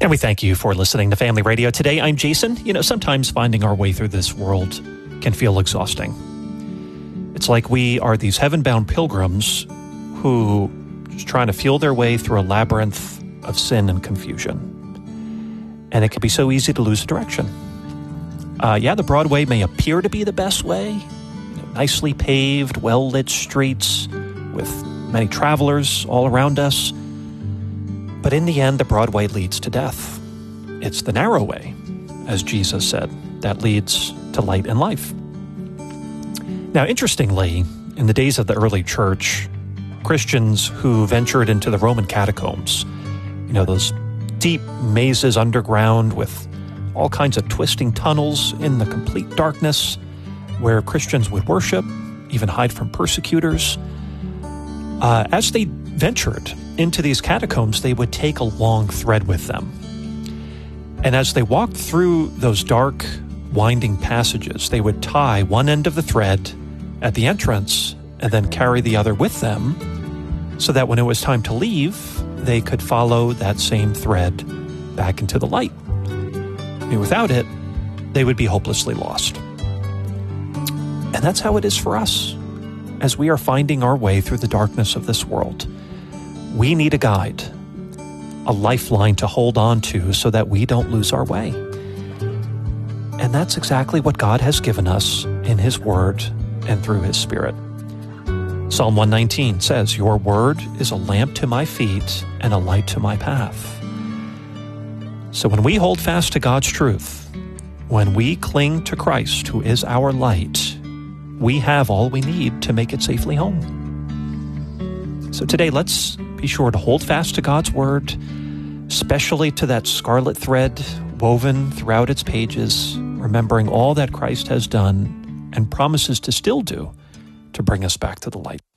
And we thank you for listening to Family Radio today. I'm Jason. Sometimes finding our way through this world can feel exhausting. It's like we are these heaven-bound pilgrims who just trying to feel their way through a labyrinth of sin and confusion. And it can be so easy to lose direction. The Broadway may appear to be the best way. Nicely paved, well-lit streets with many travelers all around us. But in the end, the Broadway leads to death. It's the narrow way, as Jesus said, that leads to light and life. Now, interestingly, in the days of the early church, Christians who ventured into the Roman catacombs, those deep mazes underground with all kinds of twisting tunnels in the complete darkness where Christians would worship, even hide from persecutors. As they ventured into these catacombs, they would take a long thread with them. And as they walked through those dark, winding passages, they would tie one end of the thread at the entrance and then carry the other with them so that when it was time to leave, they could follow that same thread back into the light. Without it, they would be hopelessly lost. And that's how it is for us as we are finding our way through the darkness of this world. We need a guide, a lifeline to hold on to so that we don't lose our way. And that's exactly what God has given us in His Word and through His Spirit. Psalm 119 says, "Your word is a lamp to my feet and a light to my path." So when we hold fast to God's truth, when we cling to Christ, who is our light, we have all we need to make it safely home. So today, let's be sure to hold fast to God's Word, especially to that scarlet thread woven throughout its pages, remembering all that Christ has done and promises to still do to bring us back to the light.